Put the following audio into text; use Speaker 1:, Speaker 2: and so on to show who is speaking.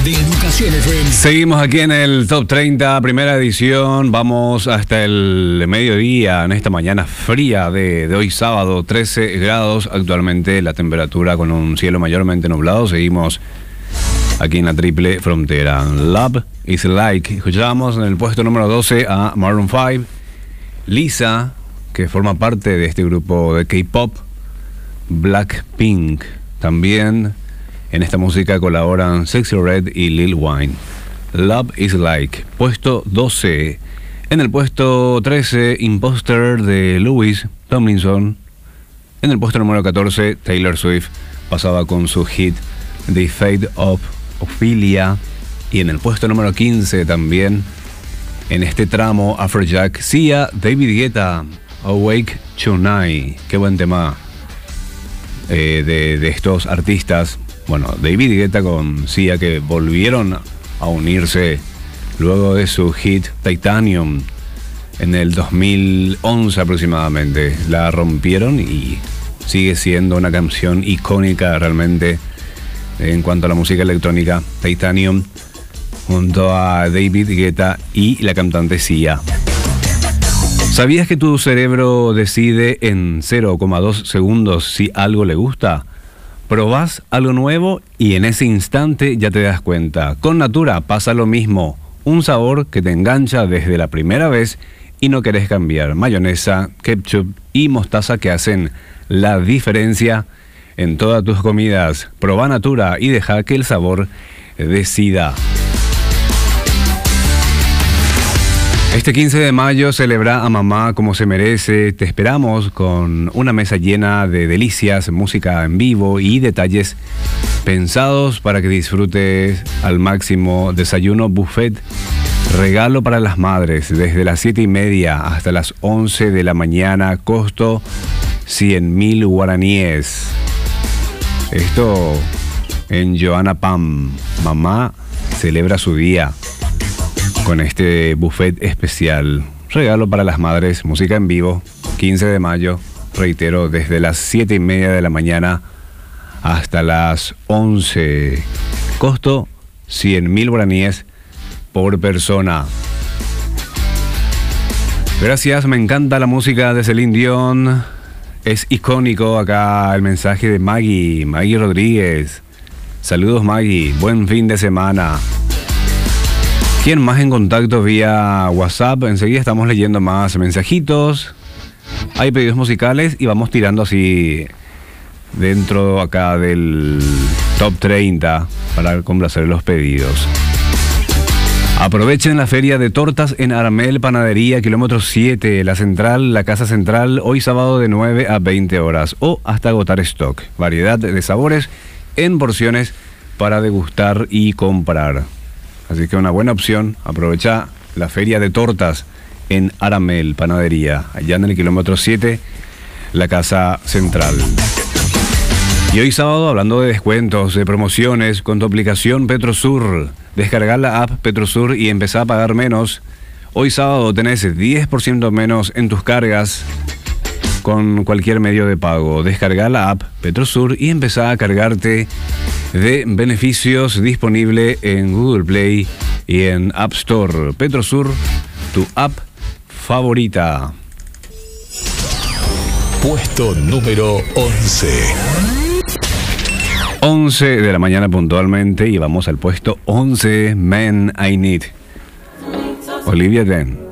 Speaker 1: de Educación FM.
Speaker 2: Seguimos aquí en el Top 30, primera edición. Vamos hasta el mediodía en esta mañana fría de hoy sábado, 13 grados actualmente la temperatura con un cielo mayormente nublado. Seguimos aquí en la triple frontera. Love is Like. Escuchamos en el puesto número 12 a Maroon 5. Lisa, que forma parte de este grupo de K-pop, Blackpink. También en esta música colaboran Sexy Red y Lil Wayne. Love is Like, puesto 12. En el puesto 13, Imposter de Louis Tomlinson. En el puesto número 14, Taylor Swift pasaba con su hit The Fate of Ophelia. Y en el puesto número 15 también, en este tramo, Afrojack, Sia, David Guetta, Awake Tonight. Qué buen tema de estos artistas. Bueno, David Guetta con Sia, que volvieron a unirse luego de su hit Titanium en el 2011 aproximadamente. La rompieron y sigue siendo una canción icónica realmente en cuanto a la música electrónica. Titanium junto a David Guetta y la cantante Sia. ¿Sabías que tu cerebro decide en 0,2 segundos si algo le gusta? Probás algo nuevo y en ese instante ya te das cuenta. Con Natura pasa lo mismo. Un sabor que te engancha desde la primera vez y no querés cambiar. Mayonesa, ketchup y mostaza que hacen la diferencia en todas tus comidas. Probá Natura y deja que el sabor decida. Este 15 de mayo celebra a mamá como se merece. Te esperamos con una mesa llena de delicias, música en vivo y detalles pensados para que disfrutes al máximo. Desayuno buffet, regalo para las madres, desde las 7:30 hasta las 11 de la mañana, costo 100.000 guaraníes. Esto en Johanna Pam. Mamá celebra su día con este buffet especial. Regalo para las madres, música en vivo, 15 de mayo, reitero, desde las 7:30 de la mañana hasta las 11. Costo 100.000 guaraníes por persona. Gracias, me encanta la música de Celine Dion. Es icónico acá el mensaje de Maggie Rodríguez. Saludos Maggie, buen fin de semana. ¿Quién más en contacto vía WhatsApp? Enseguida estamos leyendo más mensajitos. Hay pedidos musicales y vamos tirando así dentro acá del Top 30 para complacer los pedidos. Aprovechen la feria de tortas en Aramel Panadería, kilómetro 7, la Casa Central, hoy sábado de 9 a 20 horas o hasta agotar stock. Variedad de sabores en porciones para degustar y comprar. Así que una buena opción, aprovecha la feria de tortas en Aramel Panadería, allá en el kilómetro 7, la Casa Central. Y hoy sábado, hablando de descuentos, de promociones, con tu aplicación Petrosur, descargar la app Petrosur y empezar a pagar menos. Hoy sábado tenés 10% menos en tus cargas con cualquier medio de pago. Descargar la app Petrosur y empezar a cargarte de beneficios, disponible en Google Play y en App Store. Petrosur, tu app favorita.
Speaker 1: Puesto número 11.
Speaker 2: 11 de la mañana puntualmente y vamos al puesto 11. Man I Need. Olivia Dean.